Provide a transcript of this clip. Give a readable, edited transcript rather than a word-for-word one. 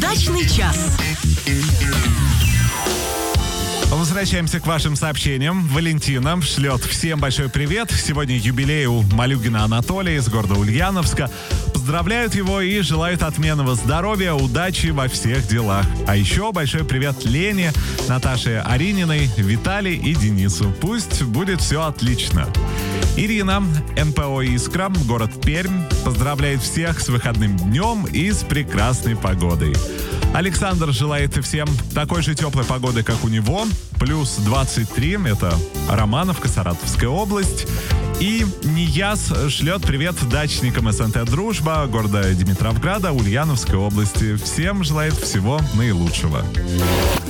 Дачный час. Возвращаемся к вашим сообщениям. Валентина шлет всем большой привет. Сегодня юбилей у Малюгина Анатолия из города Ульяновска. Поздравляют его и желают отменного здоровья, удачи во всех делах. А еще большой привет Лене, Наташе Арининой, Виталий и Денису. Пусть будет все отлично. Ирина, НПО «Искра», город Пермь, поздравляет всех с выходным днем и с прекрасной погодой. Александр желает всем такой же теплой погоды, как у него. Плюс 23, это Романовка, Саратовская область. И Нияз шлет привет дачникам СНТ «Дружба», города Димитровграда, Ульяновской области. Всем желает всего наилучшего.